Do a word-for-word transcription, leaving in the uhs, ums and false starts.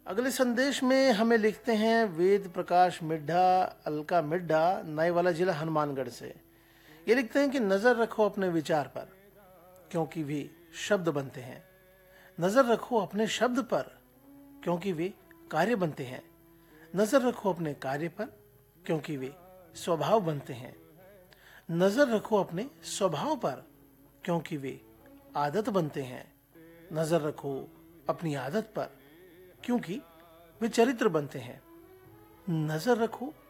अगले संदेश में हमें लिखते हैं वेद प्रकाश मिड्ढा, अलका मिड्ढा, नए वाला जिला हनुमानगढ़ से। ये लिखते हैं कि नजर रखो अपने विचार पर, क्योंकि वे शब्द बनते हैं। नजर रखो अपने शब्द पर, क्योंकि वे कार्य बनते हैं। नजर रखो अपने कार्य पर, क्योंकि वे स्वभाव बनते हैं। नजर रखो अपने स्वभाव पर, क्योंकि वे आदत बनते हैं। नजर रखो अपनी आदत पर, क्योंकि वे चरित्र बनते हैं। नजर रखो